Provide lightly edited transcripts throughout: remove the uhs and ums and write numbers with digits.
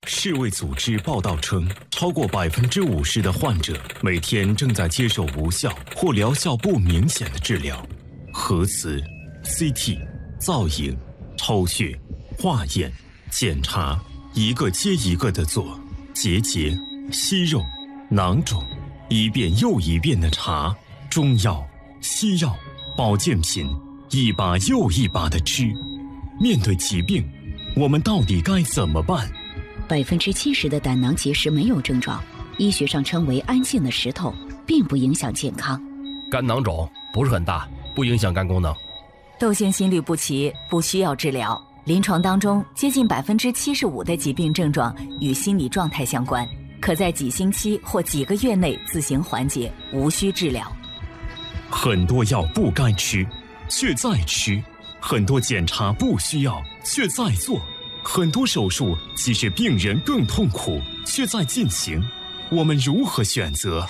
世卫组织报道称，超过50%的患者每天正在接受无效或疗效不明显的治疗。核磁、CT、造影、抽血、化验、检查，一个接一个的做，结节、息肉、囊肿，一遍又一遍的查，中药、西药、保健品，一把又一把的吃。面对疾病，我们到底该怎么办 ？70%的胆囊结石没有症状，医学上称为安静的石头，并不影响健康。 肝囊肿不是很大，不影响肝功能。 窦腺心律不齐不需要治疗，临床当中接近75%的疾病症状与心理状态相关，可在几星期或几个月内自行缓解，无需治疗。 很多药不该吃，却在吃；很多检查不需要，却在做；很多手术即使病人更痛苦，却在进行。我们如何选择？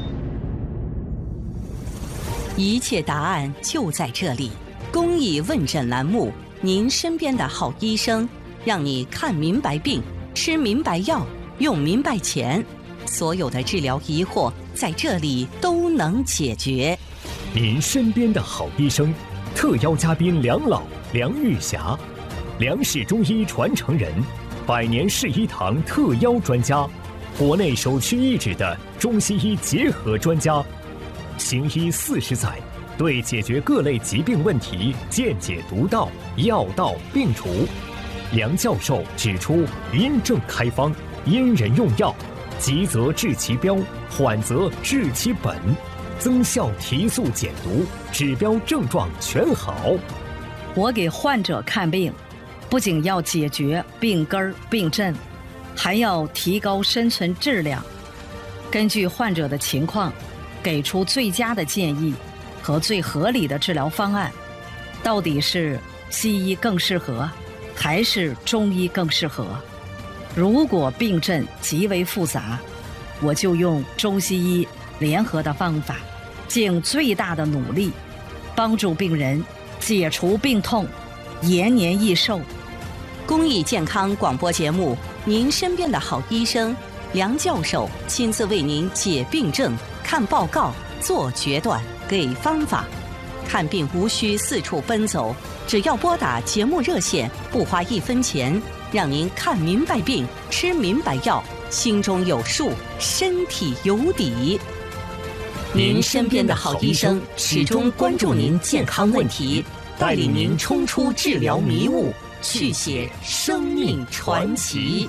一切答案就在这里。公益问诊栏目，您身边的好医生，让你看明白病，吃明白药，用明白钱，所有的治疗疑惑在这里都能解决。 您身边的好医生，特邀嘉宾梁老、梁玉霞，梁氏中医传承人，100年世医堂特邀专家，国内首屈一指的中西医结合专家，行医40载，对解决各类疾病问题见解独到，药到病除。梁教授指出，因症开方，因人用药，急则治其标，缓则治其本，增效提速减毒，指标症状全好。 我给患者看病，不仅要解决病根儿病症，还要提高生存质量。根据患者的情况，给出最佳的建议和最合理的治疗方案。到底是西医更适合，还是中医更适合？如果病症极为复杂，我就用中西医联合的方法，尽最大的努力，帮助病人解除病痛，延年益寿。 公益健康广播节目，您身边的好医生，梁教授亲自为您解病症、看报告、做决断、给方法。看病无需四处奔走，只要拨打节目热线，不花1分钱，让您看明白病，吃明白药，心中有数，身体有底。您身边的好医生始终关注您健康问题，带领您冲出治疗迷雾，续写生命传奇。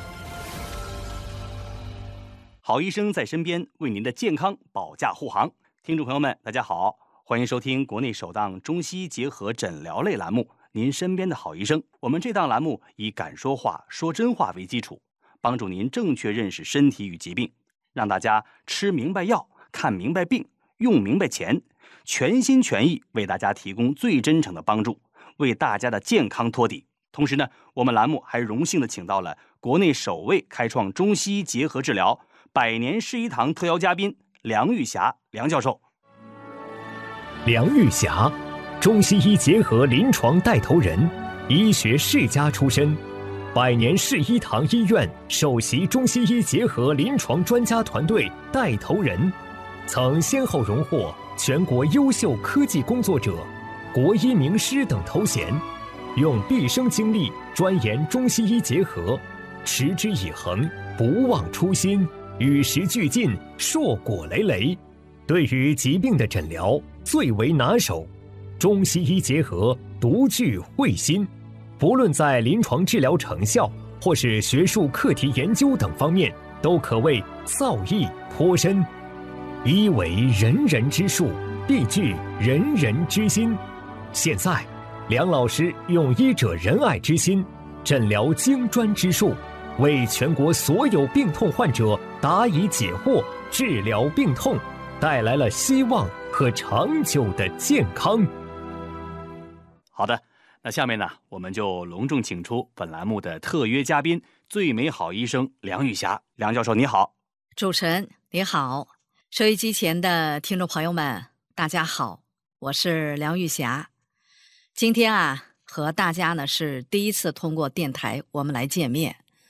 好医生在身边，为您的健康保驾护航。听众朋友们，大家好，欢迎收听国内首档中西结合诊疗类栏目《您身边的好医生》。我们这档栏目以敢说话、说真话为基础，帮助您正确认识身体与疾病，让大家吃明白药、看明白病、用明白钱，全心全意为大家提供最真诚的帮助，为大家的健康托底。同时呢，我们栏目还荣幸的请到了国内首位开创中西医结合治疗100年世医堂特邀嘉宾梁玉霞梁教授。 梁玉霞，中西医结合临床带头人，医学世家出身，100年世医堂医院首席中西医结合临床专家团队带头人，曾先后荣获全国优秀科技工作者、国医名师等头衔，用毕生精力钻研中西医结合，持之以恒，不忘初心，与时俱进，硕果累累。对于疾病的诊疗最为拿手，中西医结合独具慧心，不论在临床治疗成效或是学术课题研究等方面，都可谓造诣颇深。医为人人之术，必具人人之心。现在梁老师用医者仁爱之心，诊疗精专之术，为全国所有病痛患者答疑解惑，治疗病痛，带来了希望和长久的健康。 好的，那下面呢，我们就隆重请出本栏目的特约嘉宾，最美好医生梁玉霞。梁教授你好。 主持人你好，收音机前的听众朋友们大家好，我是梁玉霞。今天和大家呢是第一次通过电台我们来见面。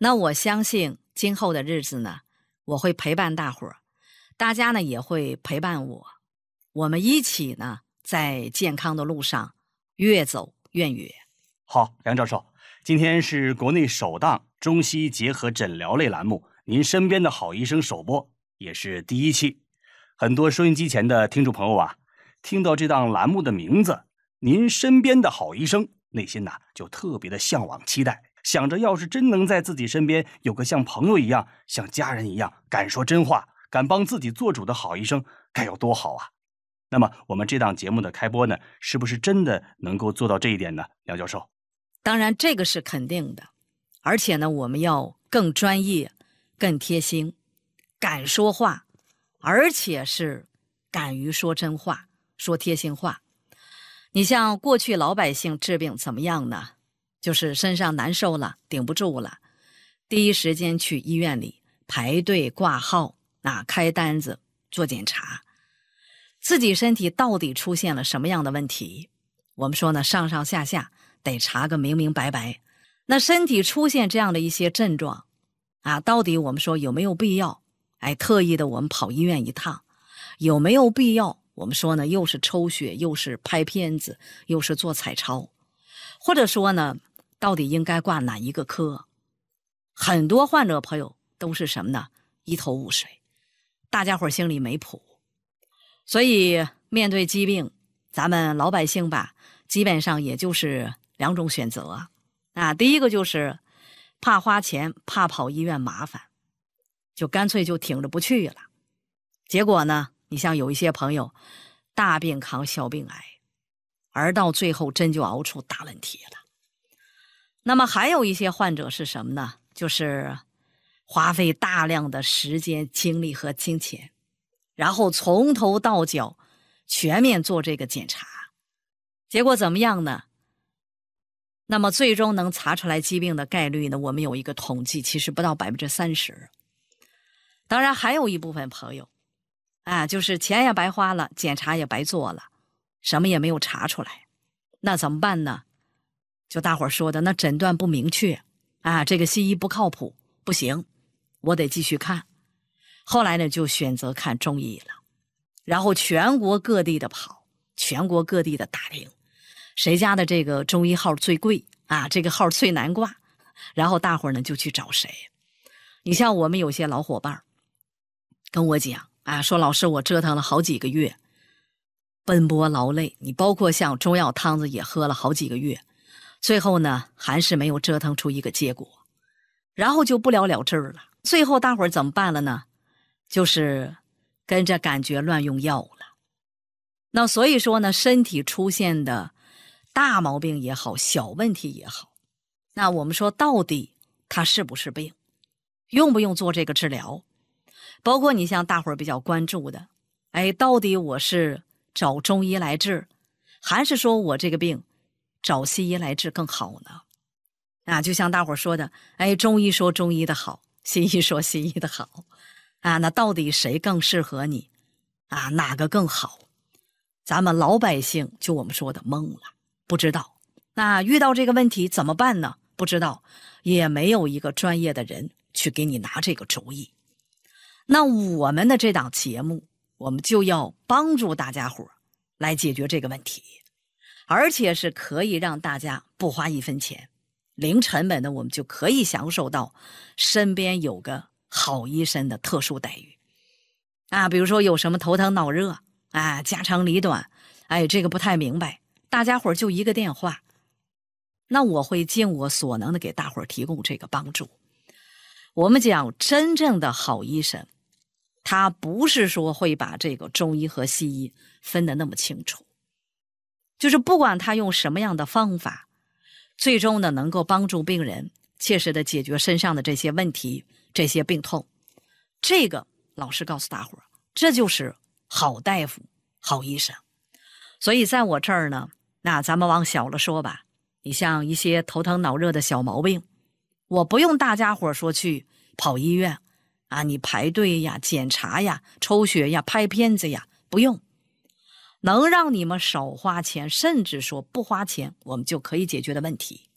那我相信今后的日子呢，我会陪伴大伙儿，大家呢也会陪伴我，我们一起呢在健康的路上越走越远。 好，梁教授，今天是国内首档中西医结合诊疗类栏目，您身边的好医生首播，也是第一期。很多收音机前的听众朋友啊，听到这档栏目的名字，您身边的好医生，内心呐就特别的向往期待，想着要是真能在自己身边有个像朋友一样，像家人一样，敢说真话，敢帮自己做主的好医生，该有多好啊。那么我们这档节目的开播呢，是不是真的能够做到这一点呢？梁教授。 当然这个是肯定的，而且呢我们要更专业，更贴心，敢说话，而且是敢于说真话，说贴心话。你像过去老百姓治病怎么样呢？就是身上难受了，顶不住了，第一时间去医院里排队挂号，开单子做检查，自己身体到底出现了什么样的问题，我们说呢，上上下下得查个明明白白。那身体出现这样的一些症状到底我们说有没有必要特意的我们跑医院一趟，有没有必要我们说呢，又是抽血，又是拍片子，又是做彩超，或者说呢，到底应该挂哪一个科？很多患者朋友都是什么呢？一头雾水，大家伙心里没谱。所以面对疾病，咱们老百姓吧，基本上也就是两种选择第一个就是怕花钱，怕跑医院麻烦，就干脆就挺着不去了。结果呢，你像有一些朋友大病扛小病癌，而到最后真就熬出大问题了。那么还有一些患者是什么呢？就是花费大量的时间、精力和金钱，然后从头到脚全面做这个检查，结果怎么样呢？那么最终能查出来疾病的概率呢，我们有一个统计，其实不到30%。当然还有一部分朋友就是钱也白花了，检查也白做了，什么也没有查出来。那怎么办呢？就大伙儿说的，那诊断不明确这个西医不靠谱，不行，我得继续看。后来呢，就选择看中医了，然后全国各地的跑，全国各地的打听，谁家的这个中医号最贵这个号最难挂，然后大伙儿呢就去找谁。你像我们有些老伙伴跟我讲说老师，我折腾了好几个月，奔波劳累，你包括像中药汤子也喝了好几个月，最后呢还是没有折腾出一个结果，然后就不了了之了。最后大伙儿怎么办了呢？就是跟着感觉乱用药了。那所以说呢，身体出现的大毛病也好，小问题也好，那我们说到底它是不是病，用不用做这个治疗？包括你像大伙儿比较关注的到底我是找中医来治，还是说我这个病找西医来治更好呢？就像大伙儿说的中医说中医的好，西医说西医的好那到底谁更适合你哪个更好？咱们老百姓就我们说的懵了，不知道。那遇到这个问题怎么办呢？不知道，也没有一个专业的人去给你拿这个主意。那我们的这档节目，我们就要帮助大家伙来解决这个问题，而且是可以让大家不花1分钱，零成本的，我们就可以享受到身边有个好医生的特殊待遇比如说有什么头疼脑热家长里短这个不太明白，大家伙就一个电话，那我会尽我所能的给大伙提供这个帮助。我们讲真正的好医生，他不是说会把这个中医和西医分得那么清楚，就是不管他用什么样的方法，最终呢能够帮助病人切实的解决身上的这些问题，这些病痛。这个老师告诉大伙，这就是好大夫，好医生。所以在我这儿呢，那咱们往小了说吧，你像一些头疼脑热的小毛病，我不用大家伙说去跑医院你排队呀、检查呀、抽血呀、拍片子呀，不用。能让你们少花钱，甚至说不花钱，我们就可以解决的问题，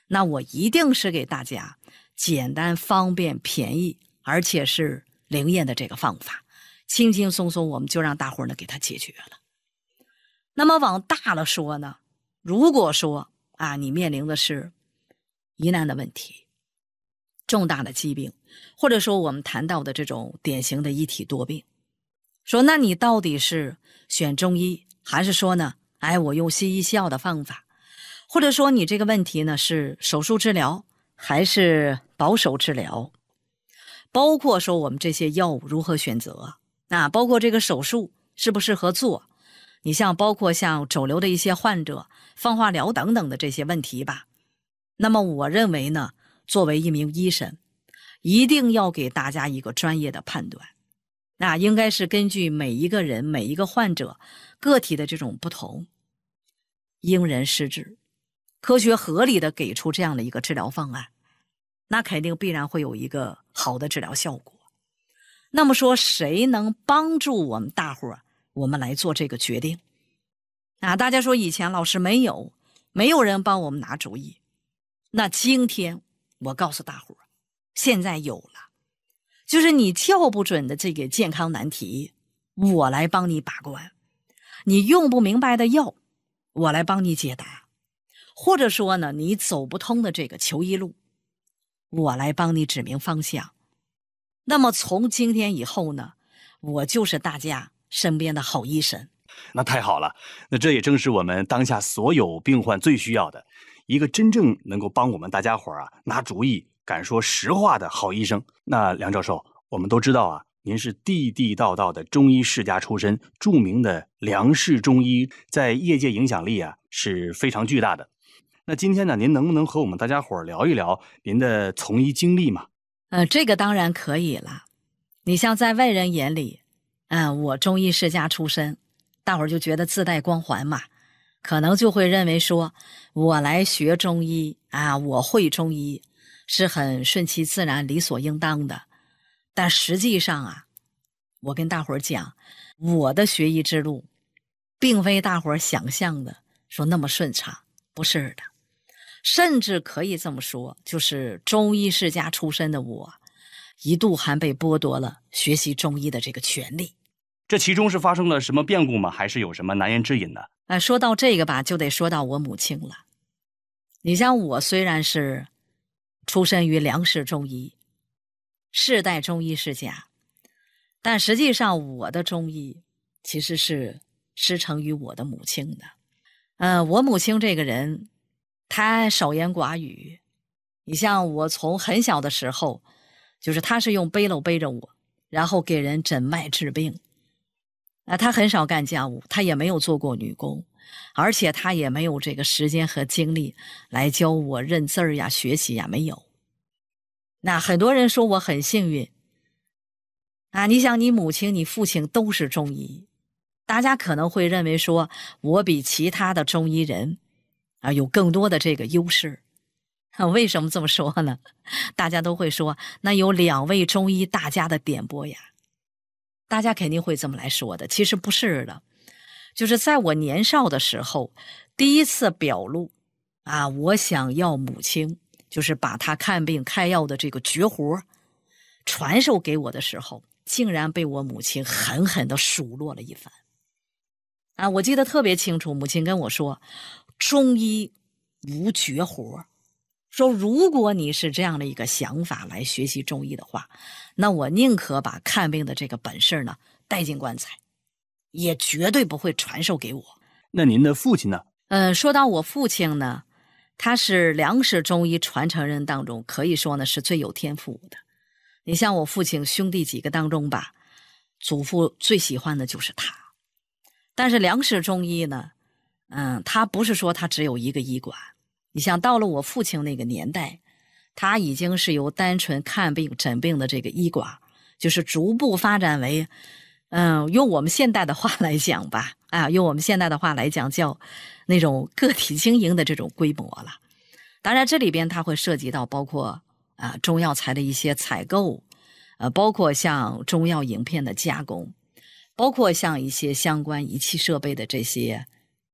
那我一定是给大家简单、方便、便宜，而且是灵验的这个方法，轻轻松松我们就让大伙儿呢给它解决了。那么往大了说呢，如果说你面临的是疑难的问题、重大的疾病，或者说我们谈到的这种典型的一体多病，说那你到底是选中医，还是说呢我用西医西药的方法，或者说你这个问题呢是手术治疗还是保守治疗，包括说我们这些药物如何选择包括这个手术适不适合做，你像包括像肿瘤的一些患者、放化疗等等的这些问题吧。那么我认为呢，作为一名医生，一定要给大家一个专业的判断，应该是根据每一个人、每一个患者个体的这种不同，因人施治，科学合理的给出这样的一个治疗方案，那肯定必然会有一个好的治疗效果。那么说谁能帮助我们大伙儿，我们来做这个决定大家说以前老师没有人帮我们拿主意，那今天我告诉大伙儿，现在有了，就是你叫不准的这个健康难题，我来帮你把关，你用不明白的药，我来帮你解答，或者说呢你走不通的这个求医路，我来帮你指明方向。那么从今天以后呢，我就是大家身边的好医生。 那太好了，那这也正是我们当下所有病患最需要的，一个真正能够帮我们大家伙拿主意、敢说实话的好医生。那梁教授，我们都知道您是地地道道的中医世家出身，著名的梁氏中医，在业界影响力是非常巨大的。那今天呢，您能不能和我们大家伙聊一聊您的从医经历嘛？ 这个当然可以了。你像在外人眼里，我中医世家出身，大伙儿就觉得自带光环嘛，可能就会认为说我来学中医我会中医是很顺其自然、理所应当的。但实际上我跟大伙儿讲，我的学医之路并非大伙儿想象的说那么顺畅，不是的。甚至可以这么说，就是中医世家出身的我，一度还被剥夺了学习中医的这个权利。 这其中是发生了什么变故吗？还是有什么难言之隐呢？ 说到这个吧，就得说到我母亲了。你像我虽然是出身于梁氏中医，世代中医世家，但实际上我的中医其实是师承于我的母亲的。我母亲这个人，她少言寡语。你像我从很小的时候，就是她是用背篓背着我，然后给人诊脉治病。她很少干家务，她也没有做过女工，而且她也没有这个时间和精力来教我认字儿学习没有。那很多人说我很幸运你想你母亲、你父亲都是中医，大家可能会认为说我比其他的中医人有更多的这个优势。为什么这么说呢？大家都会说那有2位中医大家的点拨呀，大家肯定会这么来说的。其实不是的，就是在我年少的时候，第一次表露我想要母亲就是把她看病开药的这个绝活传授给我的时候，竟然被我母亲狠狠地数落了一番我记得特别清楚，母亲跟我说中医无绝活，说如果你是这样的一个想法来学习中医的话，那我宁可把看病的这个本事呢带进棺材，也绝对不会传授给我。 那您的父亲呢？ 说到我父亲呢，他是梁氏中医传承人当中可以说呢是最有天赋的。你像我父亲兄弟几个当中吧，祖父最喜欢的就是他。但是梁氏中医呢，他不是说他只有一个医馆。你像到了我父亲那个年代，他已经是由单纯看病诊病的这个医馆，就是逐步发展为用我们现代的话来讲吧，用我们现代的话来讲叫那种个体经营的这种规模了。当然这里边它会涉及到包括中药材的一些采购，包括像中药饮片的加工，包括像一些相关仪器设备的这些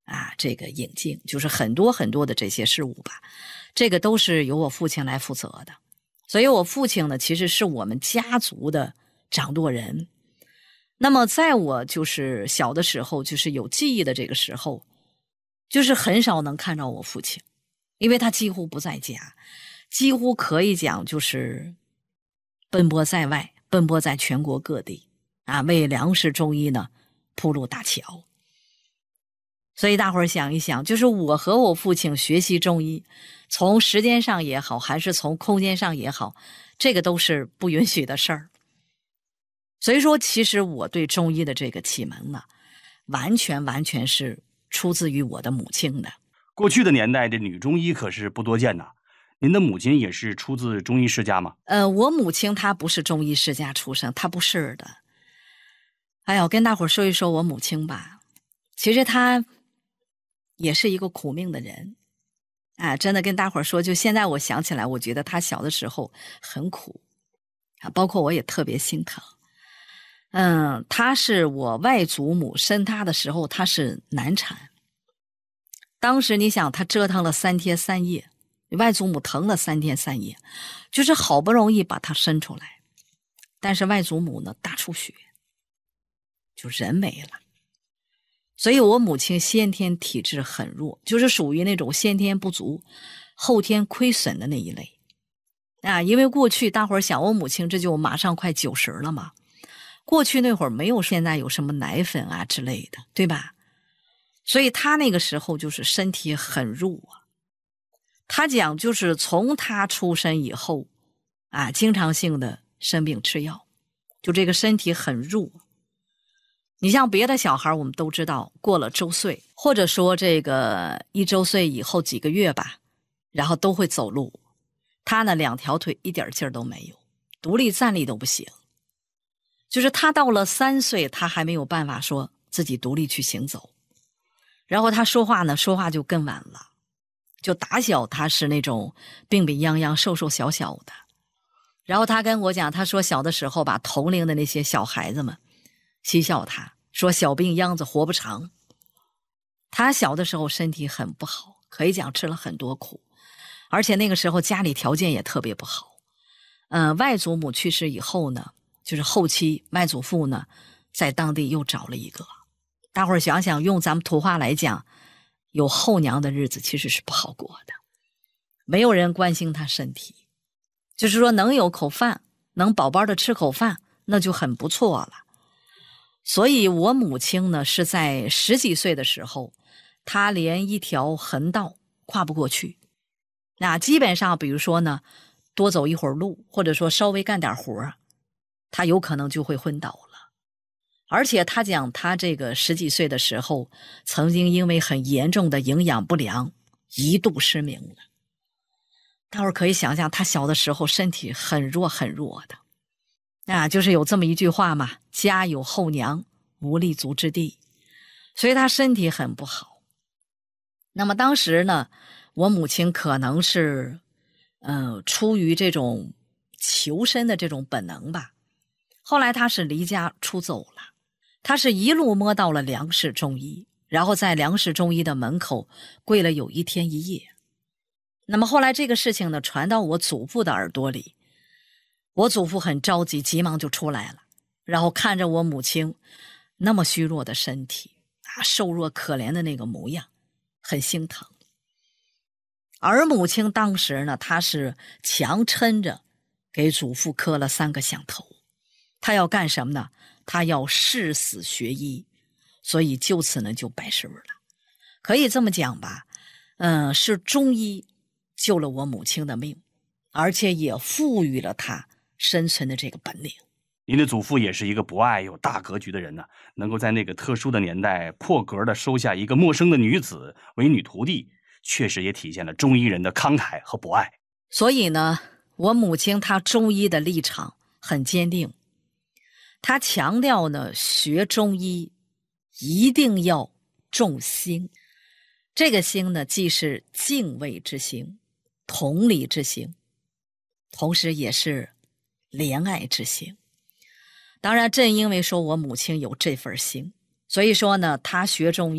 这个引进，就是很多很多的这些事物吧，这个都是由我父亲来负责的。所以我父亲呢，其实是我们家族的掌舵人。那么在我就是小的时候，就是有记忆的这个时候，就是很少能看到我父亲，因为他几乎不在家，几乎可以讲就是奔波在外，奔波在全国各地为粮食中医呢铺路搭桥。所以大伙儿想一想，就是我和我父亲学习中医，从时间上也好，还是从空间上也好，这个都是不允许的事儿。所以说其实我对中医的这个启蒙呢，完全是出自于我的母亲的。 过去的年代，这女中医可是不多见呐。您的母亲也是出自中医世家吗？ 我母亲她不是中医世家出身，她不是的。哎呀，我跟大伙儿说一说我母亲吧。其实她也是一个苦命的人真的跟大伙儿说，就现在我想起来，我觉得她小的时候很苦包括我也特别心疼。她是我外祖母生她的时候，她是难产。当时你想，她折腾了3天3夜，外祖母疼了3天3夜，就是好不容易把她生出来，但是外祖母呢大出血，就人没了。所以我母亲先天体质很弱，就是属于那种先天不足后天亏损的那一类因为过去大伙儿想，我母亲这就马上快90了嘛，过去那会儿没有现在有什么奶粉之类的，对吧？所以她那个时候就是身体很弱她讲就是从她出生以后经常性的生病吃药，就这个身体很弱。你像别的小孩我们都知道，过了周岁，或者说这个1周岁以后几个月吧，然后都会走路。他呢2条腿一点劲儿都没有，独立站立都不行。就是他到了3岁，他还没有办法说自己独立去行走。然后他说话就更晚了，就打小他是那种病病殃殃、瘦瘦小小的。然后他跟我讲，他说小的时候吧，同龄的那些小孩子们嬉笑他，说小病秧子活不长。他小的时候身体很不好，可以讲吃了很多苦，而且那个时候家里条件也特别不好。外祖母去世以后呢，就是后期外祖父呢在当地又找了一个。大伙儿想想，用咱们土话来讲，有后娘的日子其实是不好过的，没有人关心他身体，就是说能有口饭，能饱饱的吃口饭，那就很不错了。所以我母亲呢是在10几岁的时候，她连一条横道跨不过去。那基本上比如说呢，多走一会儿路，或者说稍微干点活，她有可能就会昏倒了。而且她讲，她这个10几岁的时候，曾经因为很严重的营养不良，一度失明了。大伙儿可以想象，她小的时候身体很弱很弱的。就是有这么一句话嘛，家有后娘，无立足之地，所以她身体很不好。那么当时呢，我母亲可能是出于这种求生的这种本能吧，后来她是离家出走了，她是一路摸到了梁氏中医，然后在梁氏中医的门口跪了有1天1夜。那么后来这个事情呢传到我祖父的耳朵里，我祖父很着急，急忙就出来了，然后看着我母亲那么虚弱的身体瘦弱可怜的那个模样，很心疼。而母亲当时呢，她是强撑着给祖父磕了3个响头。她要干什么呢？她要誓死学医，所以就此呢就拜师了。可以这么讲吧，是中医救了我母亲的命，而且也赋予了她生存的这个本领。 您的祖父也是一个博爱有大格局的人呢，能够在那个特殊的年代破格的收下一个陌生的女子为女徒弟，确实也体现了中医人的慷慨和博爱。 所以呢，我母亲她中医的立场很坚定，她强调呢，学中医一定要重心。这个心呢，既是敬畏之心、同理之心，同时也是怜爱之心。当然正因为说我母亲有这份心，所以说呢，她学中医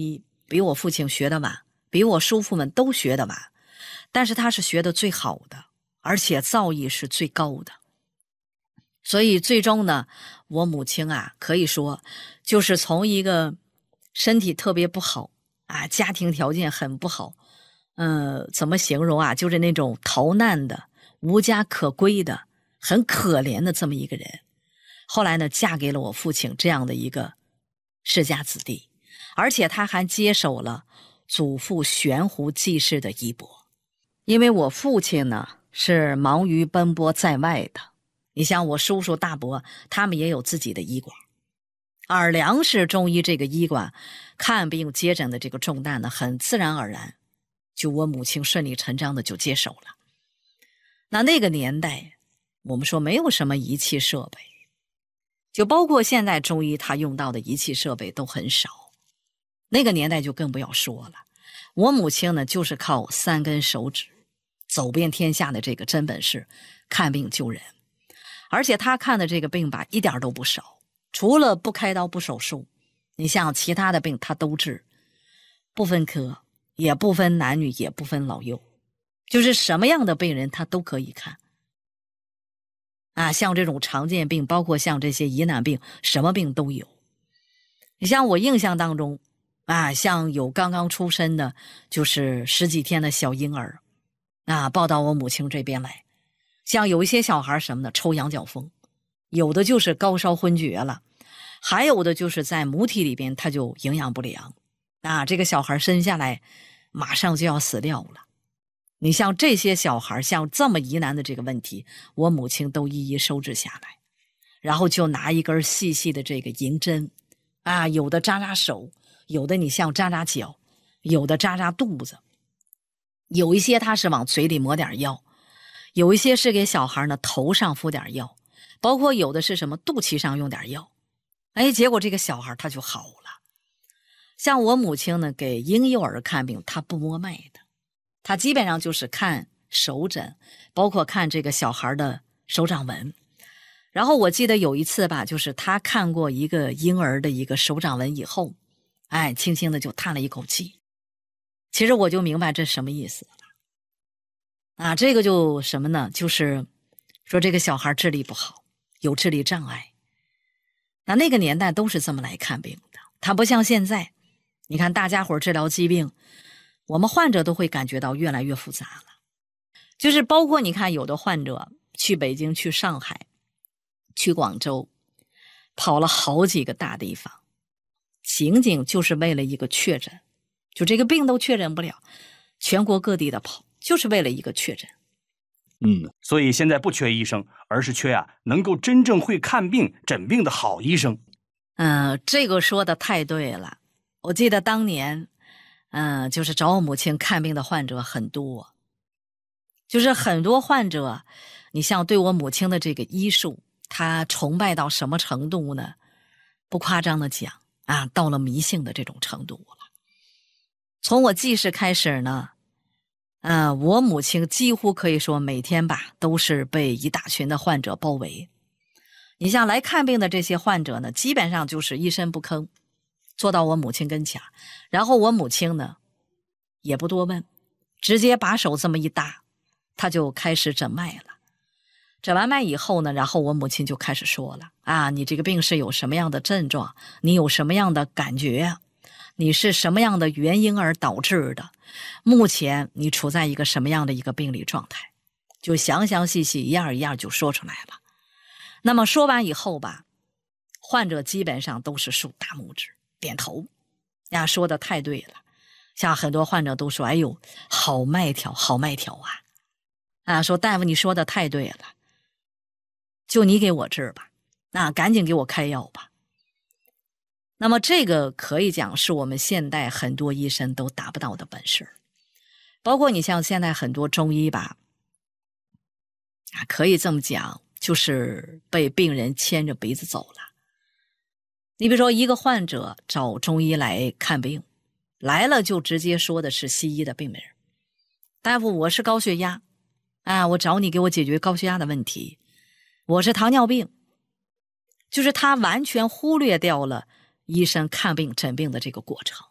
比我父亲学得晚，比我叔父们都学得晚，但是他是学得最好的，而且造诣是最高的。所以最终呢，我母亲啊，可以说就是从一个身体特别不好啊，家庭条件很不好，怎么形容啊，就是那种逃难的、无家可归的、很可怜的这么一个人。后来呢，嫁给了我父亲这样的一个世家子弟，而且他还接手了祖父悬壶济世的衣钵。因为我父亲呢是忙于奔波在外的，你像我叔叔大伯，他们也有自己的医馆。而梁氏中医这个医馆看病接诊的这个重担呢，很自然而然就我母亲顺理成章的就接手了。那个年代我们说没有什么仪器设备，就包括现在中医他用到的仪器设备都很少，那个年代就更不要说了。我母亲呢就是靠3根手指走遍天下的这个真本事看病救人，而且他看的这个病吧一点都不少，除了不开刀不手术，你像其他的病他都治，不分科，也不分男女，也不分老幼，就是什么样的病人他都可以看啊，像这种常见病，包括像这些疑难病，什么病都有。你像我印象当中啊，像有刚刚出生的就是10几天的小婴儿啊，抱到我母亲这边来，像有一些小孩什么的抽羊角风，有的就是高烧昏厥了，还有的就是在母体里边他就营养不良啊，这个小孩生下来马上就要死掉了。你像这些小孩，像这么疑难的这个问题，我母亲都一一收治下来，然后就拿一根细细的这个银针啊，有的扎扎手，有的你像扎扎脚，有的扎扎肚子，有一些他是往嘴里抹点药，有一些是给小孩呢头上敷点药，包括有的是什么肚脐上用点药，结果这个小孩他就好了。像我母亲呢给婴幼儿看病，他不摸脉的，他基本上就是看手诊，包括看这个小孩的手掌纹。然后我记得有一次吧，就是他看过一个婴儿的一个手掌纹以后，轻轻的就叹了一口气。其实我就明白这什么意思了啊，这个就什么呢，就是说这个小孩智力不好，有智力障碍。那个年代都是这么来看病的，他不像现在，你看大家伙治疗疾病，我们患者都会感觉到越来越复杂了。就是包括你看有的患者去北京、去上海、去广州，跑了好几个大地方，仅仅就是为了一个确诊，就这个病都确诊不了，全国各地的跑，就是为了一个确诊。 所以现在不缺医生，而是缺能够真正会看病诊病的好医生。 这个说的太对了。我记得当年就是找我母亲看病的患者很多，就是很多患者，你像对我母亲的这个医术，他崇拜到什么程度呢？不夸张的讲到了迷信的这种程度了。从我记事开始呢，我母亲几乎可以说每天吧都是被一大群的患者包围。你像来看病的这些患者呢，基本上就是一声不吭坐到我母亲跟前，然后我母亲呢也不多问，直接把手这么一搭，他就开始诊脉了。诊完脉以后呢，然后我母亲就开始说了你这个病是有什么样的症状，你有什么样的感觉，你是什么样的原因而导致的，目前你处在一个什么样的一个病理状态，就详详细细一样一样就说出来了。那么说完以后吧，患者基本上都是竖大拇指点头说的太对了。像很多患者都说，哎呦，好脉条好脉条说大夫你说的太对了，就你给我治吧，赶紧给我开药吧。那么这个可以讲是我们现代很多医生都达不到的本事。包括你像现在很多中医吧可以这么讲，就是被病人牵着鼻子走了。你比如说一个患者找中医来看病，来了就直接说的是西医的病名，大夫我是高血压我找你给我解决高血压的问题，我是糖尿病，就是他完全忽略掉了医生看病诊病的这个过程。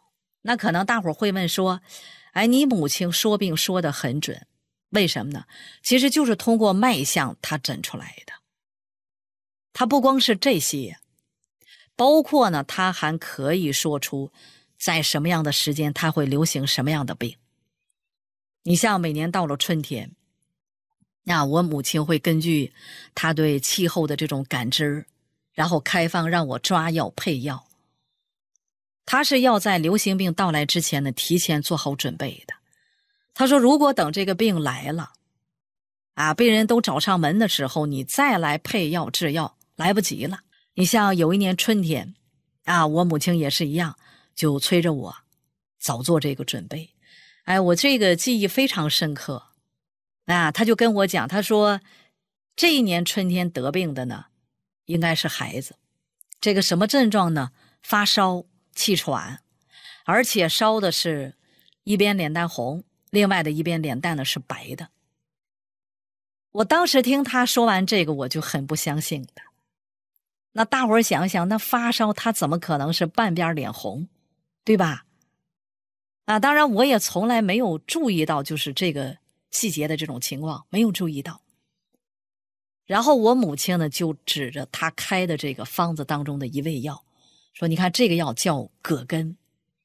那可能大伙儿会问说，哎，你母亲说病说得很准，为什么呢？其实就是通过脉象它诊出来的。它不光是这些，包括呢，它还可以说出在什么样的时间它会流行什么样的病。你像每年到了春天，那我母亲会根据她对气候的这种感知，然后开方让我抓药配药。她是要在流行病到来之前呢，提前做好准备的。她说如果等这个病来了病人都找上门的时候，你再来配药治药来不及了。你像有一年春天我母亲也是一样，就催着我早做这个准备。我这个记忆非常深刻他就跟我讲，他说这一年春天得病的呢应该是孩子。这个什么症状呢？发烧、气喘，而且烧的是一边脸蛋红，另外的一边脸蛋呢是白的。我当时听他说完这个，我就很不相信的。那大伙儿想想，那发烧他怎么可能是半边脸红，对吧？当然我也从来没有注意到就是这个细节的这种情况，没有注意到。然后我母亲呢就指着他开的这个方子当中的一味药，说你看这个药叫葛根，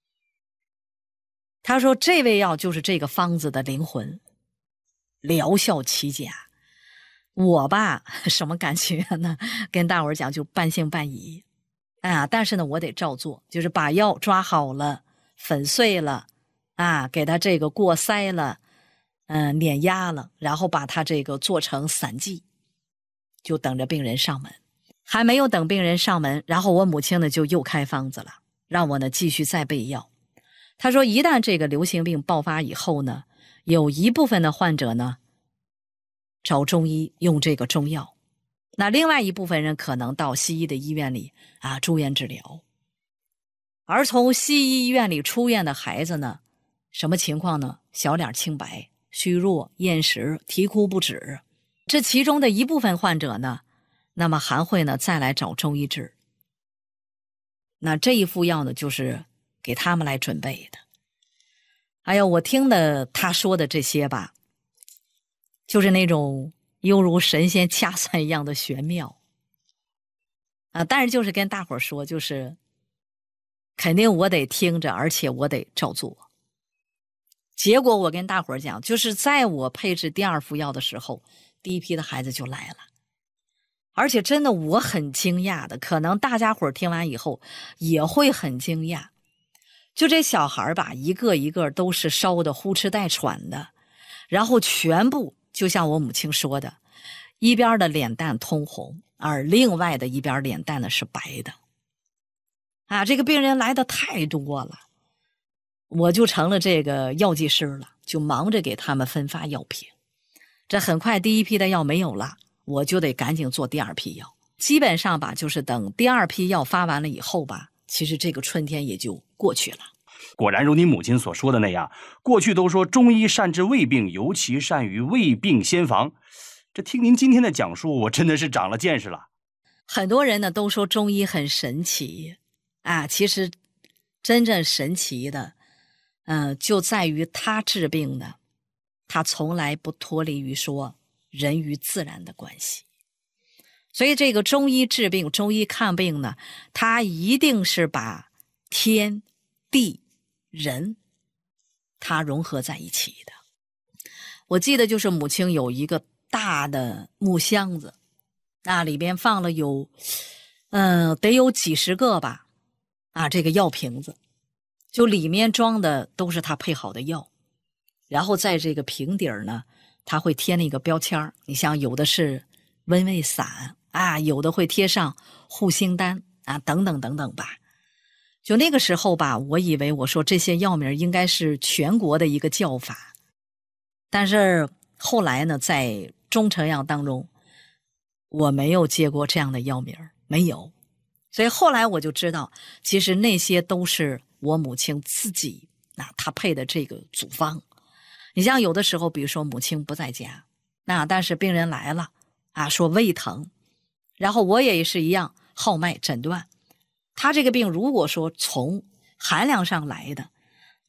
他说这味药就是这个方子的灵魂，疗效奇佳。我吧什么感觉呢？跟大伙儿讲就半信半疑但是呢我得照做，就是把药抓好了，粉碎了给它这个过筛了，碾压了，然后把它这个做成散剂，就等着病人上门。还没有等病人上门，然后我母亲呢就又开方子了，让我呢继续再备药。他说一旦这个流行病爆发以后呢，有一部分的患者呢找中医用这个中药，那另外一部分人可能到西医的医院里住院治疗。而从西医医院里出院的孩子呢，什么情况呢？小脸青白、虚弱、厌食、啼哭不止。这其中的一部分患者呢，那么还会呢再来找中医治。那这一副药呢，就是给他们来准备的。哎呀，我听的他说的这些吧，就是那种犹如神仙掐算一样的玄妙但是就是跟大伙儿说，就是肯定我得听着，而且我得照做。结果我跟大伙儿讲，就是在我配置第二副药的时候，第一批的孩子就来了。而且真的我很惊讶的，可能大家伙儿听完以后也会很惊讶。就这小孩吧，一个一个都是烧的呼哧带喘的，然后全部就像我母亲说的，一边的脸蛋通红，而另外的一边脸蛋呢是白的这个病人来的太多了，我就成了这个药剂师了，就忙着给他们分发药品。这很快第一批的药没有了，我就得赶紧做第二批药。基本上吧，就是等第二批药发完了以后吧，其实这个春天也就过去了。 果然如你母亲所说的那样，过去都说中医善治胃病，尤其善于未病先防。这听您今天的讲述，我真的是长了见识了。 很多人呢都说中医很神奇其实真正神奇的就在于他治病呢，他从来不脱离于说人与自然的关系。所以这个中医治病，中医看病呢，他一定是把天地人它融合在一起的。我记得就是母亲有一个大的木箱子，那里边放了有得有几十个吧这个药瓶子，就里面装的都是他配好的药，然后在这个瓶底儿呢，他会贴那个标签，你像有的是温胃散有的会贴上护心丹等等等等吧。就那个时候吧，我以为我说这些药名应该是全国的一个叫法，但是后来呢，在中成药当中，我没有接过这样的药名，没有。所以后来我就知道，其实那些都是我母亲自己她配的这个组方。你像有的时候，比如说母亲不在家，但是病人来了说胃疼，然后我也是一样号脉诊断。他这个病如果说从寒凉上来的，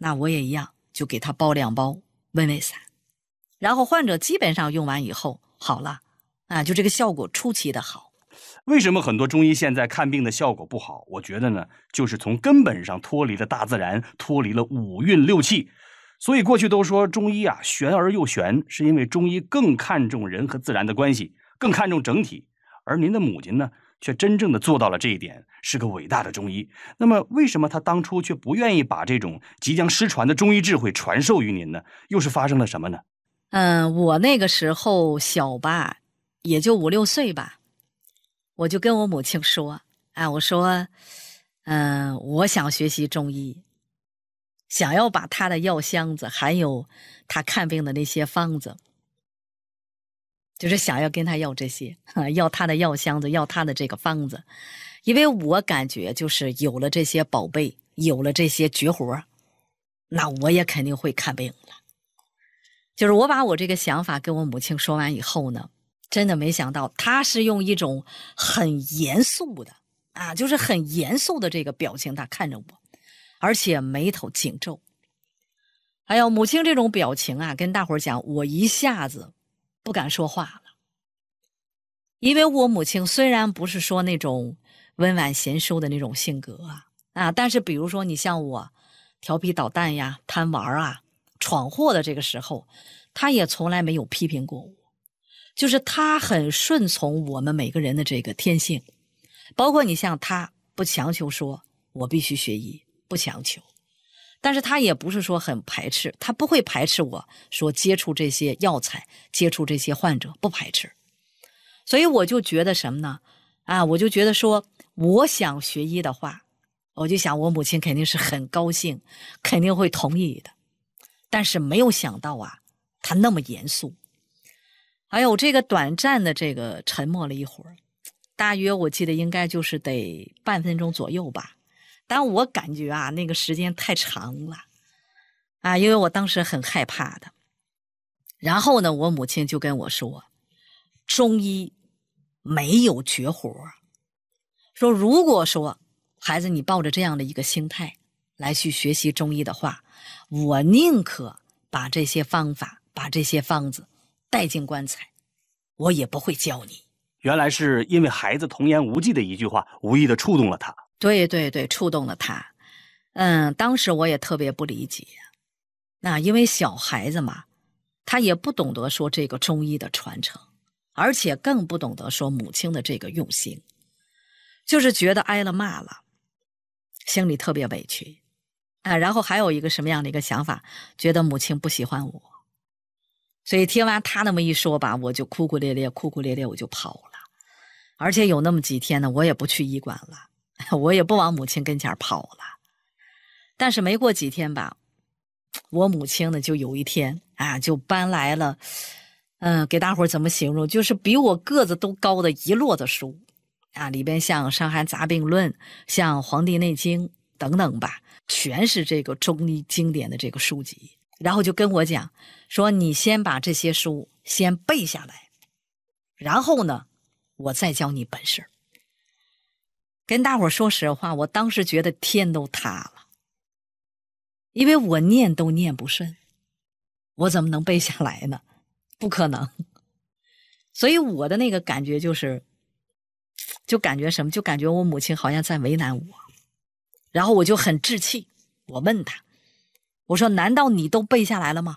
那我也一样，就给他包2包温胃散。然后患者基本上用完以后好了啊，就这个效果出奇的好。 为什么很多中医现在看病的效果不好？我觉得呢，就是从根本上脱离了大自然，脱离了五运六气。所以过去都说中医啊玄而又玄，是因为中医更看重人和自然的关系，更看重整体。而您的母亲呢，却真正的做到了这一点，是个伟大的中医。那么为什么她当初却不愿意把这种即将失传的中医智慧传授于您呢？又是发生了什么呢？ 我那个时候小吧，也就5、6岁吧，我就跟我母亲说，我说，我想学习中医，想要把他的药箱子，还有他看病的那些方子，就是想要跟他要这些，要他的药箱子，要他的这个方子，因为我感觉就是有了这些宝贝，有了这些绝活，那我也肯定会看病了。就是我把我这个想法跟我母亲说完以后呢，真的没想到她是用一种很严肃的就是很严肃的这个表情，她看着我，而且眉头紧皱。还有母亲这种表情跟大伙儿讲，我一下子不敢说话了。因为我母亲虽然不是说那种温婉贤淑的那种性格但是比如说你像我调皮捣蛋呀、贪玩闯祸的这个时候，他也从来没有批评过我，就是他很顺从我们每个人的这个天性。包括你像他不强求说我必须学医，不强求，但是他也不是说很排斥，他不会排斥我说接触这些药材，接触这些患者，不排斥。所以我就觉得什么呢？我就觉得说我想学医的话，我就想我母亲肯定是很高兴，肯定会同意的。但是没有想到他那么严肃。还有这个短暂的这个沉默了一会儿，大约我记得应该就是得半分钟左右吧。但我感觉那个时间太长了因为我当时很害怕的。然后呢，我母亲就跟我说，中医没有绝活，说如果说孩子你抱着这样的一个心态来去学习中医的话，我宁可把这些方法，把这些方子带进棺材，我也不会教你。 原来是因为孩子童言无忌的一句话，无意的触动了他。 对对对，触动了他。当时我也特别不理解，因为小孩子嘛，他也不懂得说这个中医的传承，而且更不懂得说母亲的这个用心，就是觉得挨了骂了，心里特别委屈然后还有一个什么样的一个想法，觉得母亲不喜欢我。所以听完他那么一说吧，我就哭哭咧咧我就跑了。而且有那么几天呢，我也不去医馆了，我也不往母亲跟前跑了。但是没过几天吧，我母亲呢就有一天就搬来了给大伙儿怎么形容，就是比我个子都高的一摞的书里边像《伤寒杂病论》，像《黄帝内经》等等吧，全是这个中医经典的这个书籍。然后就跟我讲说，你先把这些书先背下来，然后呢我再教你本事。跟大伙儿说实话，我当时觉得天都塌了，因为我念都念不顺，我怎么能背下来呢？不可能。所以我的那个感觉就感觉什么，就感觉我母亲好像在为难我。然后我就很置气，我问他，我说难道你都背下来了吗？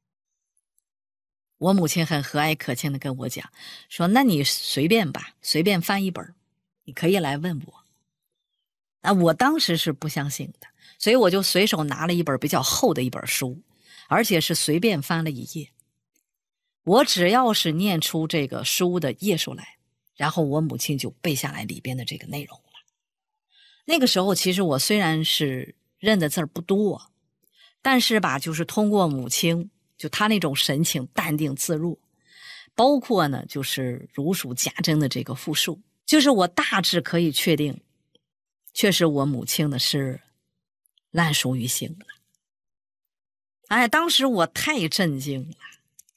我母亲很和蔼可亲的跟我讲说，那你随便吧，随便翻一本，你可以来问我。我当时是不相信的，所以我就随手拿了一本比较厚的一本书，而且是随便翻了一页。我只要是念出这个书的页数来，然后我母亲就背下来里边的这个内容了。那个时候其实我虽然是认的字儿不多，但是吧，就是通过母亲就她那种神情淡定自若，包括呢就是如数家珍的这个复述，就是我大致可以确定，确实我母亲呢是烂熟于心了。当时我太震惊了，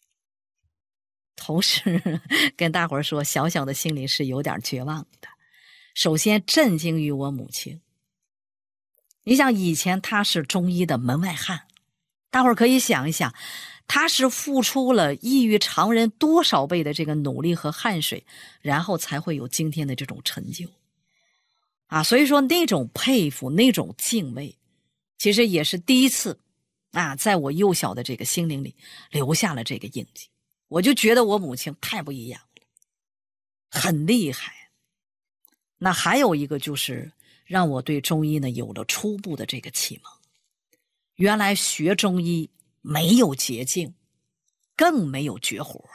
同时跟大伙儿说，小小的心里是有点绝望的。首先震惊于我母亲， 你想以前他是中医的门外汉，大伙儿可以想一想，他是付出了异于常人多少倍的这个努力和汗水，然后才会有今天的这种成就啊！所以说那种佩服，那种敬畏，其实也是第一次啊，在我幼小的这个心灵里留下了这个印记。我就觉得我母亲太不一样了，很厉害。那还有一个就是让我对中医呢有了初步的这个启蒙。原来学中医没有捷径，更没有绝活。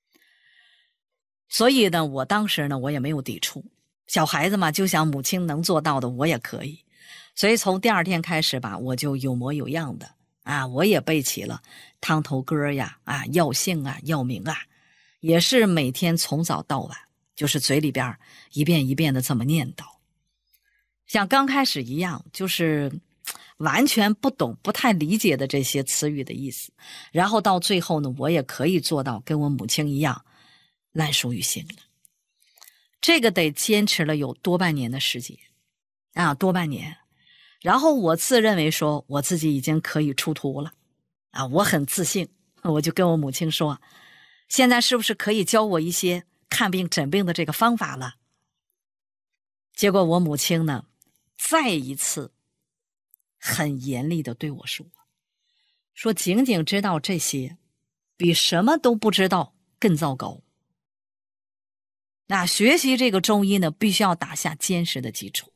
所以呢，我当时呢我也没有抵触，小孩子嘛，就想母亲能做到的我也可以。所以从第二天开始吧，我就有模有样的啊，我也背起了汤头歌呀、啊药性啊、药名啊，也是每天从早到晚，就是嘴里边一遍一遍的这么念叨。像刚开始一样，就是完全不懂、不太理解的这些词语的意思，然后到最后呢，我也可以做到跟我母亲一样烂熟于心了。这个得坚持了有多半年的时间啊，多半年。然后我自认为说我自己已经可以出徒了啊，我很自信，我就跟我母亲说，现在是不是可以教我一些看病诊病的这个方法了？结果我母亲呢再一次很严厉的对我说仅仅知道这些比什么都不知道更糟糕。那学习这个中医呢，必须要打下坚实的基础。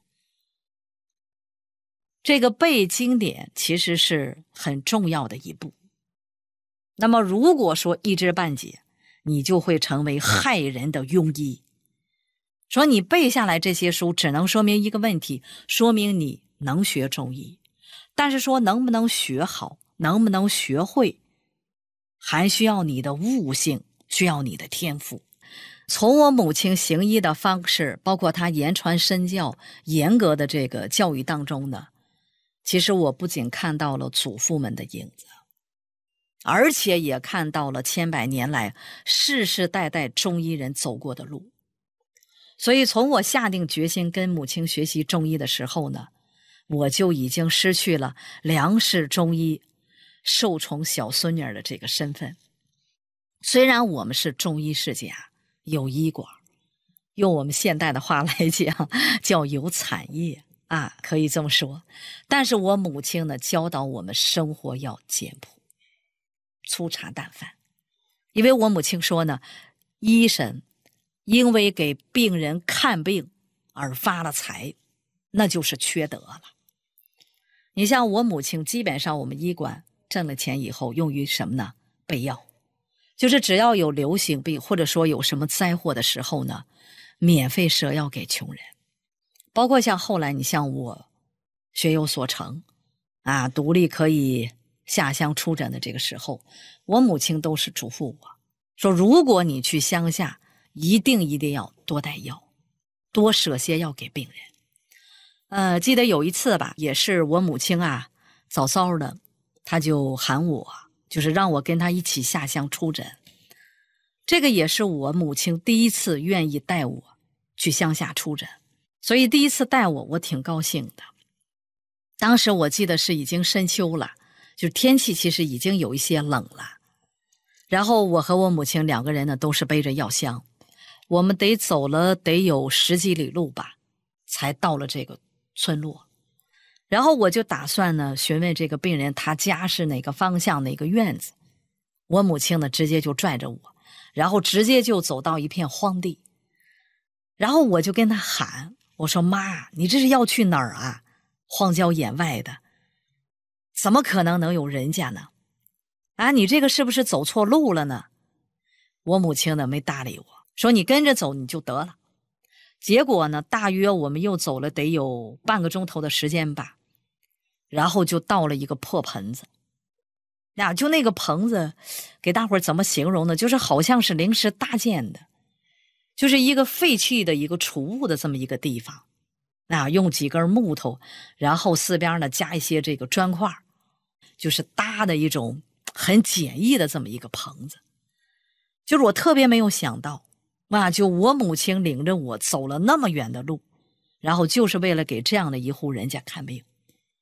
这个背经典其实是很重要的一步。那么如果说一知半解，你就会成为害人的庸医。说你背下来这些书只能说明一个问题，说明你能学中医，但是说能不能学好，能不能学会，还需要你的悟性，需要你的天赋。从我母亲行医的方式，包括她言传身教严格的这个教育当中呢，其实我不仅看到了祖父们的影子，而且也看到了千百年来世世代代中医人走过的路。所以从我下定决心跟母亲学习中医的时候呢，我就已经失去了梁氏中医受宠小孙女的这个身份。虽然我们是中医世家，有医馆，用我们现代的话来讲叫有产业啊，可以这么说。但是我母亲呢教导我们生活要简朴，粗茶淡饭。因为我母亲说呢，医生因为给病人看病而发了财，那就是缺德了。你像我母亲，基本上我们医馆挣了钱以后用于什么呢？备药。就是只要有流行病或者说有什么灾祸的时候呢，免费舍药给穷人。包括像后来你像我学有所成啊，独立可以下乡出诊的这个时候，我母亲都是嘱咐我说，如果你去乡下，一定要多带药，多舍些药给病人。记得有一次吧，也是我母亲啊早早的，她就喊我，就是让我跟她一起下乡出诊。这个也是我母亲第一次愿意带我去乡下出诊，所以第一次带我挺高兴的。当时我记得是已经深秋了，就是天气其实已经有一些冷了。然后我和我母亲两个人呢都是背着药箱，我们得走了得有10几里路吧，才到了这个村落。然后我就打算呢询问这个病人他家是哪个方向哪个院子。我母亲呢直接就拽着我，然后直接就走到一片荒地。然后我就跟他喊，我说妈，你这是要去哪儿啊？荒郊野外的，怎么可能有人家呢？啊，你这个是不是走错路了呢？我母亲呢没搭理我，说你跟着走你就得了。结果呢，大约我们又走了得有半个钟头的时间吧，然后就到了一个破棚子。就那个棚子给大伙儿怎么形容呢？就是好像是临时搭建的，就是一个废弃的一个储物的这么一个地方。用几根木头，然后四边呢加一些这个砖块，就是搭的一种很简易的这么一个棚子。就是我特别没有想到就我母亲领着我走了那么远的路，然后就是为了给这样的一户人家看病。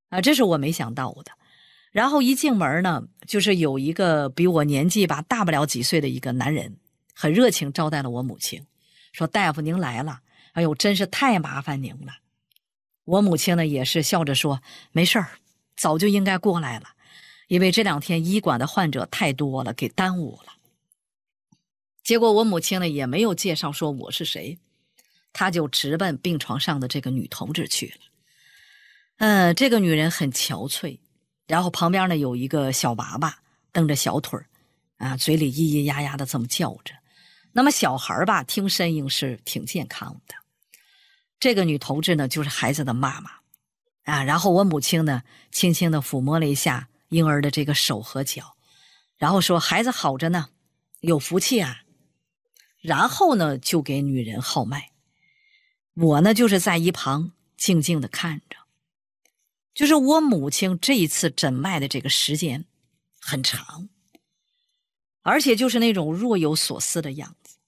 这是我没想到的。然后一进门呢，就是有一个比我年纪吧大不了几岁的一个男人，很热情招待了我母亲，说大夫您来了，哎呦真是太麻烦您了。我母亲呢也是笑着说没事儿，早就应该过来了，因为这2天医馆的患者太多了，给耽误了。结果我母亲呢也没有介绍说我是谁，她就直奔病床上的这个女同志去了。这个女人很憔悴，然后旁边呢有一个小娃娃蹬着小腿嘴里咿咿呀呀的这么叫着。那么小孩吧听声音是挺健康的。这个女同志呢就是孩子的妈妈然后我母亲呢轻轻的抚摸了一下婴儿的这个手和脚，然后说孩子好着呢，有福气啊。然后呢就给女人号脉，我呢就是在一旁静静的看着。就是我母亲这一次诊脉的这个时间很长，而且就是那种若有所思的样子，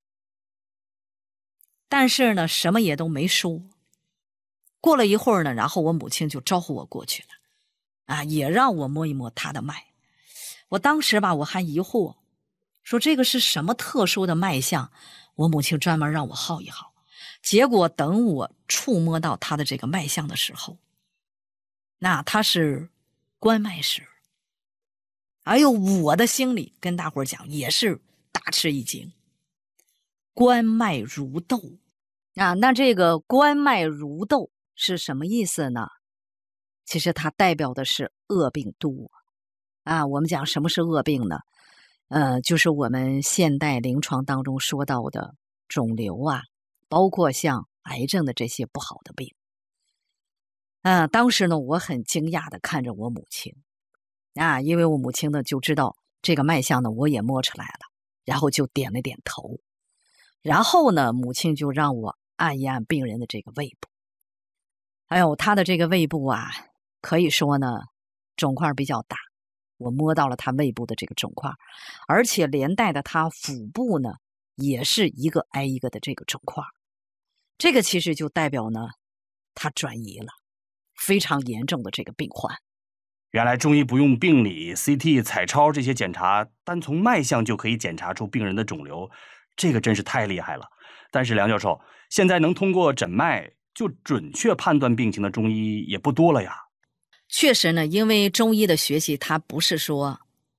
但是呢什么也都没说。过了一会儿呢，然后我母亲就招呼我过去了也让我摸一摸她的脉。我当时吧我还疑惑，说这个是什么特殊的脉象，我母亲专门让我号一号。结果等我触摸到她的这个脉象的时候，那她是关脉时。哎呦，我的心里跟大伙儿讲也是大吃一惊。关脉如豆那这个关脉如豆是什么意思呢？其实它代表的是恶病多我们讲什么是恶病呢？就是我们现代临床当中说到的肿瘤包括像癌症的这些不好的病。当时呢我很惊讶的看着我母亲因为我母亲呢就知道这个脉象呢我也摸出来了，然后就点了点头。然后呢母亲就让我按一按病人的这个胃部。哎呦，他的这个胃部可以说呢肿块比较大，我摸到了他胃部的这个肿块，而且连带的他腹部呢也是一个挨一个的这个肿块。这个其实就代表呢他转移了，非常严重的这个病患。 原来中医不用病理、CT、彩超这些检查，单从脉象就可以检查出病人的肿瘤，这个真是太厉害了。但是梁教授，现在能通过诊脉就准确判断病情的中医也不多了呀。 确实呢，因为中医的学习它不是说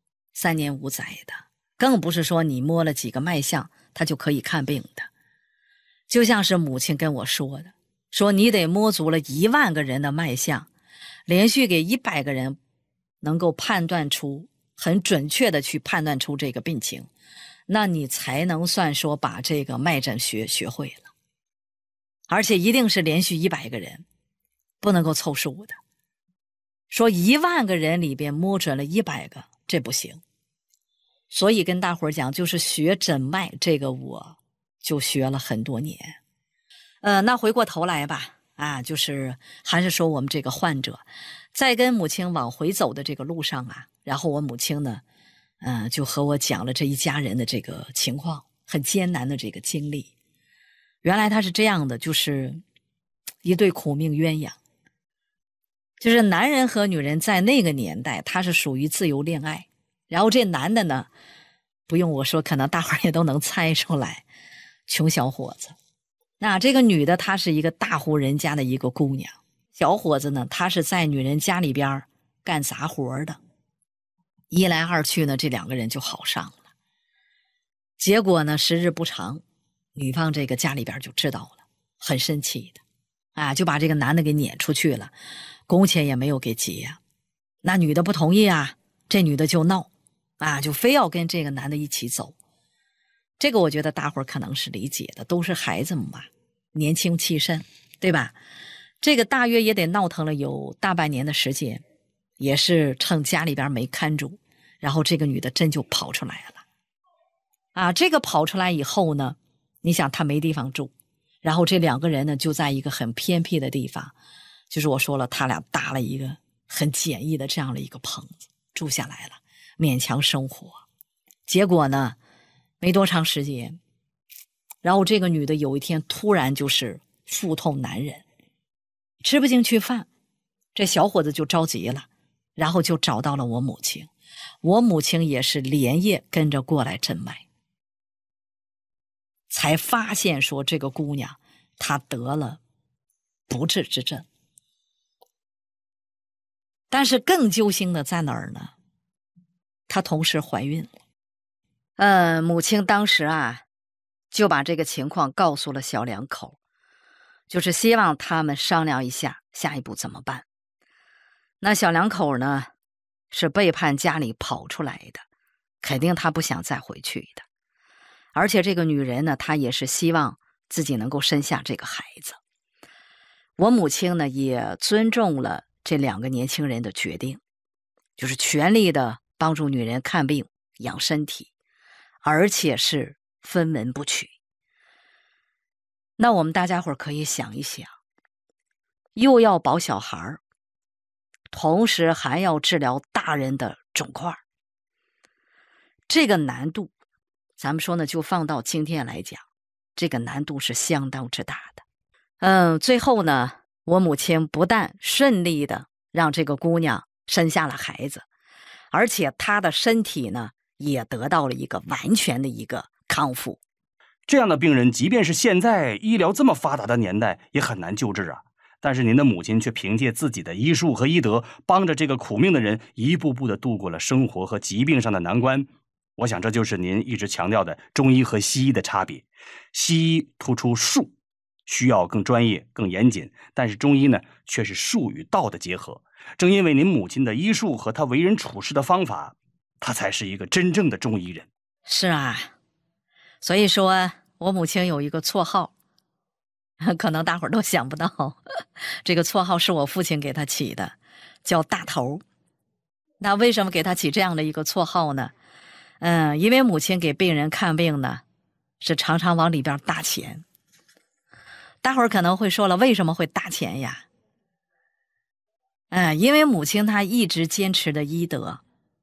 3年5载的，更不是说你摸了几个脉象它就可以看病的。就像是母亲跟我说的，说你得摸足了1万个人的脉象，连续给100个人能够判断出很准确的去判断出这个病情，那你才能算说把这个脉诊学会了。而且一定是连续100个人，不能够凑数的。说1万个人里边摸准了100个，这不行。所以跟大伙儿讲，就是学诊脉这个我就学了很多年。那回过头来吧，就是还是说我们这个患者在跟母亲往回走的这个路上然后我母亲呢就和我讲了这一家人的这个情况，很艰难的这个经历。原来他是这样的，就是一对苦命鸳鸯。就是男人和女人在那个年代他是属于自由恋爱，然后这男的呢不用我说可能大伙儿也都能猜出来，穷小伙子。那这个女的她是一个大户人家的一个姑娘，小伙子呢他是在女人家里边干杂活的。一来二去呢，这2个人就好上了。结果呢时日不长，女方这个家里边就知道了，很生气的就把这个男的给撵出去了，工钱也没有给结。那女的不同意这女的就闹就非要跟这个男的一起走。这个我觉得大伙儿可能是理解的，都是孩子们嘛，年轻气盛，对吧？这个大约也得闹腾了有大半年的时间，也是趁家里边没看住，然后这个女的真就跑出来了这个跑出来以后呢，你想她没地方住，然后这2个人呢就在一个很偏僻的地方，就是我说了他俩搭了一个很简易的这样的一个棚子住下来了，勉强生活。结果呢没多长时间，然后这个女的有一天突然就是腹痛难忍，吃不进去饭， 这小伙子就着急了，然后就找到了我母亲。我母亲也是连夜跟着过来诊脉，才发现说这个姑娘她得了不治之症。但是更揪心的在哪儿呢？她同时怀孕了。母亲当时啊就把这个情况告诉了小两口，就是希望他们商量一下下一步怎么办。那小两口呢是背叛家里跑出来的，肯定他不想再回去的。而且这个女人呢，她也是希望自己能够生下这个孩子。我母亲呢也尊重了这2个年轻人的决定，就是全力的帮助女人看病养身体，而且是分文不取。那我们大家伙可以想一想，又要保小孩，同时还要治疗大人的肿块，这个难度咱们说呢就放到今天来讲，这个难度是相当之大的。最后呢，我母亲不但顺利的让这个姑娘生下了孩子，而且她的身体呢也得到了一个完全的一个康复。 这样的病人即便是现在医疗这么发达的年代也很难救治啊，但是您的母亲却凭借自己的医术和医德，帮着这个苦命的人一步步的度过了生活和疾病上的难关。我想这就是您一直强调的中医和西医的差别。西医突出术，需要更专业更严谨，但是中医呢却是术与道的结合。正因为您母亲的医术和她为人处事的方法，她才是一个真正的中医人。 是啊，所以说我母亲有一个绰号，可能大伙儿都想不到，这个绰号是我父亲给她起的，叫大头。那为什么给她起这样的一个绰号呢？因为母亲给病人看病呢是常常往里边搭钱。大伙儿可能会说了，为什么会搭钱呀？因为母亲她一直坚持的医德，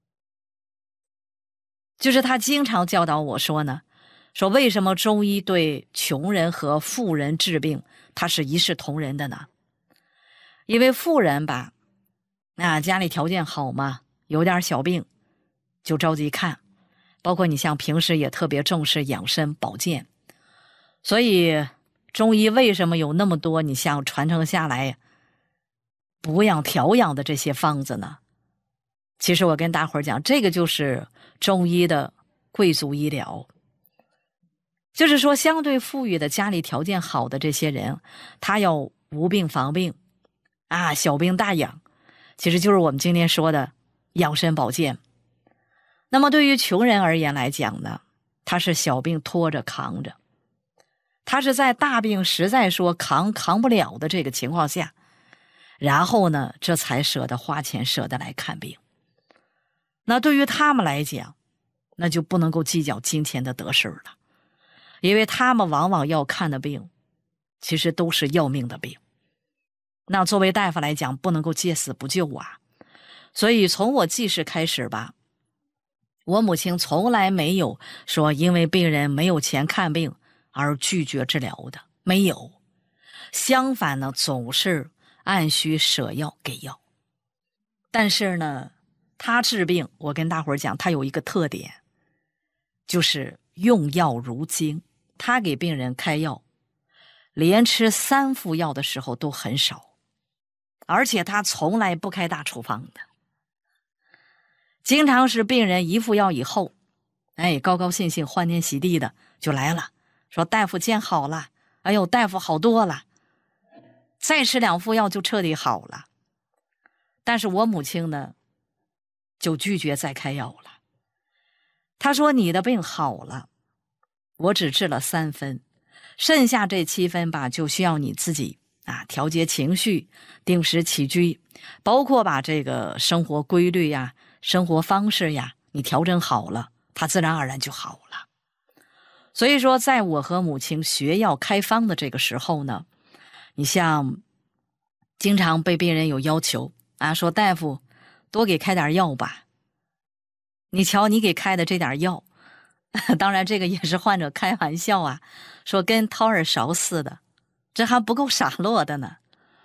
就是她经常教导我说呢，说为什么中医对穷人和富人治病它是一视同仁的呢？因为富人吧，家里条件好嘛，有点小病就着急看，包括你像平时也特别重视养生保健，所以中医为什么有那么多你像传承下来补养调养的这些方子呢？其实我跟大伙儿讲，这个就是中医的贵族医疗。就是说相对富裕的家里条件好的这些人，他要无病防病小病大养，其实就是我们今天说的养生保健。那么对于穷人而言来讲呢，他是小病拖着扛着，他是在大病实在说扛不了的这个情况下，然后呢这才舍得花钱舍得来看病。那对于他们来讲，那就不能够计较金钱的得失了，因为他们往往要看的病其实都是要命的病，那作为大夫来讲不能够见死不救啊。所以从我记事开始吧，我母亲从来没有说因为病人没有钱看病而拒绝治疗的，没有。相反呢，总是按需舍药给药。但是呢，他治病，我跟大伙儿讲，他有一个特点，就是用药如经。他给病人开药，连吃3副药的时候都很少，而且他从来不开大处方的。经常是病人1副药以后，高高兴兴欢天喜地的就来了，说大夫见好了，哎呦大夫好多了，再吃2副药就彻底好了。但是我母亲呢就拒绝再开药了。她说你的病好了，我只治了3分，剩下这7分吧就需要你自己调节情绪，定时起居，包括把这个生活规律呀生活方式呀你调整好了，它自然而然就好了。所以说在我和母亲学药开方的这个时候呢，你像经常被病人有要求说大夫多给开点药吧，你瞧你给开的这点药，当然这个也是患者开玩笑说跟掏耳勺似的，这还不够洒落的呢。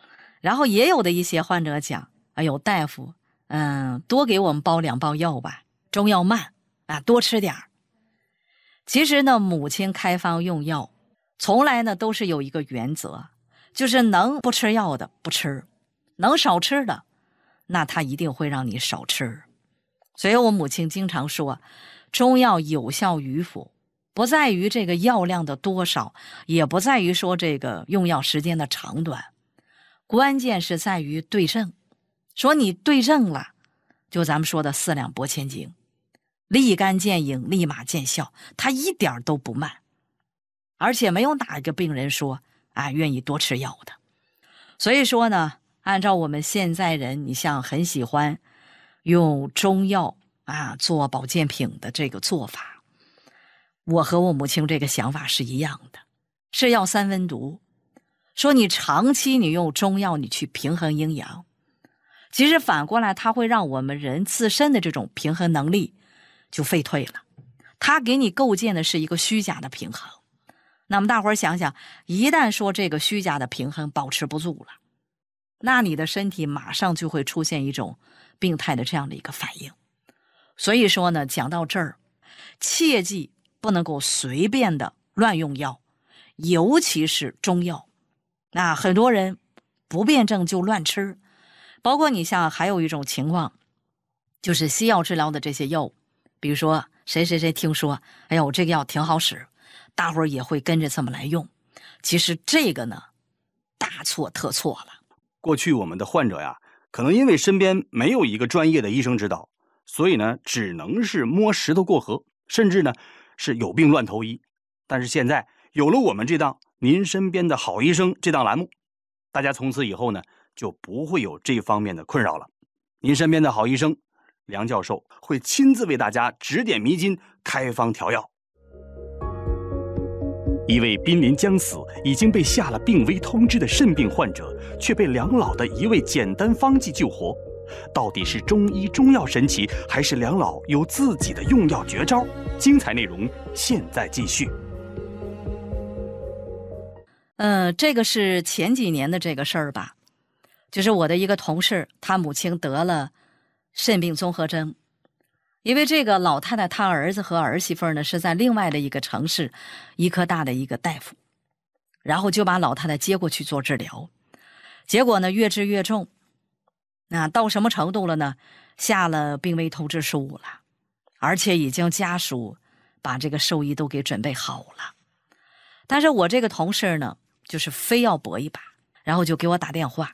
然后也有的一些患者讲，哎呦，大夫，多给我们包2包药吧，中药慢啊，多吃点儿。其实呢，母亲开方用药，从来呢都是有一个原则，就是能不吃药的不吃，能少吃的，那他一定会让你少吃。所以我母亲经常说，中药有效与否，不在于这个药量的多少，也不在于说这个用药时间的长短，关键是在于对症。说你对症了，就咱们说的4两拨千斤，立竿见影，立马见效，它一点都不慢。而且没有哪个病人说愿意多吃药的。所以说呢，按照我们现在人，你像很喜欢用中药做保健品的这个做法，我和我母亲这个想法是一样的，是药3分毒。说你长期你用中药你去平衡阴阳，其实反过来它会让我们人自身的这种平衡能力就废退了，它给你构建的是一个虚假的平衡。那么大伙儿想想，一旦说这个虚假的平衡保持不住了，那你的身体马上就会出现一种病态的这样的一个反应。所以说呢，讲到这儿，切记不能够随便的乱用药，尤其是中药。那很多人不辩证就乱吃，包括你像还有一种情况，就是西药治疗的这些药，比如说谁谁谁听说，哎呦，这个药挺好使，大伙儿也会跟着这么来用。其实这个呢，大错特错了。 过去我们的患者呀，可能因为身边没有一个专业的医生指导，所以呢，只能是摸石头过河，甚至呢是有病乱投医。但是现在有了我们这档您身边的好医生这档栏目，大家从此以后呢就不会有这方面的困扰了。您身边的好医生梁教授会亲自为大家指点迷津，开方调药。一位濒临将死、已经被下了病危通知的肾病患者，却被梁老的一味简单方剂救活。到底是中医中药神奇，还是梁老有自己的用药绝招？精彩内容现在继续。 这个是前几年的这个事儿吧，就是我的一个同事，他母亲得了肾病综合征。因为这个老太太她儿子和儿媳妇呢是在另外的一个城市医科大的一个大夫，然后就把老太太接过去做治疗，结果呢越治越重，那到什么程度了呢？下了病危通知书了，而且已经家属把这个寿衣都给准备好了。但是我这个同事呢，就是非要搏一把，然后就给我打电话，